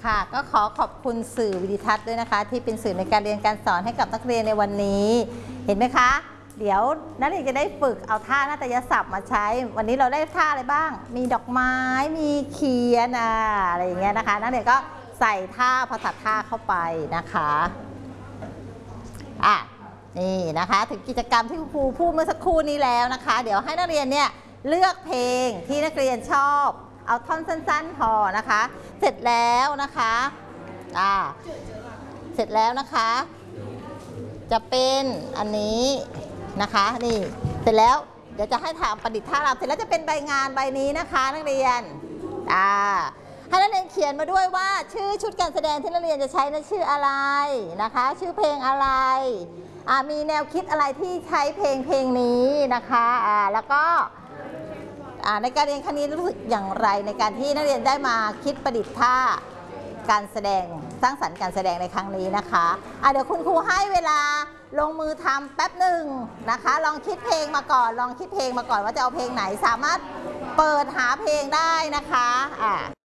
ค่ะก็ขอขอบคุณสื่อวิดิทัศน์ด้วยนะคะที่เป็นสื่อในการเรียนการสอนให้กับนักเรียนในวันนี้เห็นไหมคะเดี๋ยวนักเรียนจะได้ฝึกเอาท่านาฏยศัพท์มาใช้วันนี้เราได้ท่าอะไรบ้างมีดอกไม้มีเขียนอะไรอย่างเงี้ยนะคะนักเรียนก็ใส่ท่าภาษาท่าเข้าไปนะคะนี่นะคะถึงกิจกรรมที่ครูพูดเมื่อสักครู่นี้แล้วนะคะเดี๋ยวให้นักเรียนเนี่ยเลือกเพลงที่นักเรียนชอบเอาท่อนสั้นๆพอนะคะเสร็จแล้วนะคะเสร็จแล้วนะคะจะเป็นอันนี้นะคะนี่เสร็จแล้วเดี๋ยวจะให้ถามประดิษฐ์ท่ารำเสร็จแล้วจะเป็นใบงานใบนี้นะคะนักเรียนให้นักเรียนเขียนมาด้วยว่าชื่อชุดการแสดงที่นักเรียนจะใช้นั้นชื่ออะไรนะคะชื่อเพลงอะไรมีแนวคิดอะไรที่ใช้เพลงนี้นะคะแล้วก็ในการเรียนครั้งนี้รู้สึกอย่างไรในการที่นักเรียนได้มาคิดประดิษฐ์ท่าการแสดงสร้างสรรค์การแสดงในครั้งนี้นะคะเดี๋ยวคุณครูให้เวลาลงมือทำแป๊บหนึ่งนะคะลองคิดเพลงมาก่อนว่าจะเอาเพลงไหนสามารถเปิดหาเพลงได้นะคะ